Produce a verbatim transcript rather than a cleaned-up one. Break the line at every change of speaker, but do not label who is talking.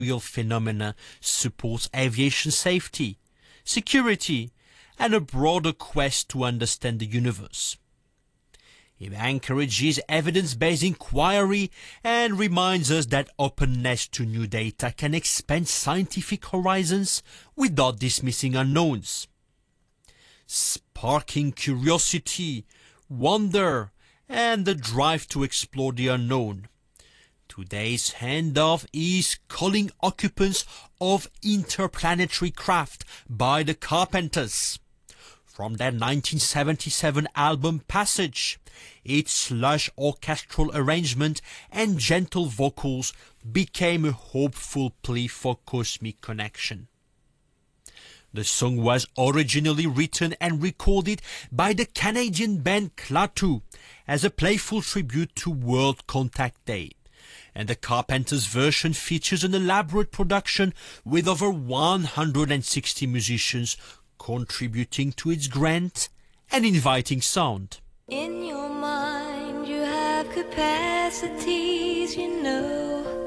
real phenomena supports aviation safety, security, and a broader quest to understand the universe. It encourages evidence-based inquiry and reminds us that openness to new data can expand scientific horizons without dismissing unknowns. Sparking curiosity, wonder, and the drive to explore the unknown, today's handoff is calling occupants of Interplanetary Craft by the Carpenters. From their nineteen seventy-seven album Passage, its lush orchestral arrangement and gentle vocals became a hopeful plea for cosmic connection. The song was originally written and recorded by the Canadian band Klaatu as a playful tribute to World Contact Day, and the Carpenters version features an elaborate production with over one hundred sixty musicians contributing to its grand and inviting sound.
In your mind you have capacities, you know.